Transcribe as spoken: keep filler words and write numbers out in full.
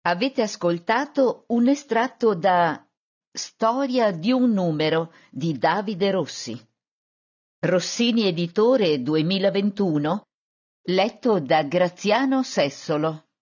Avete ascoltato un estratto da Storia di un numero di Davide Rossi. Rossini Editore duemilaventuno, letto da Graziano Sessolo.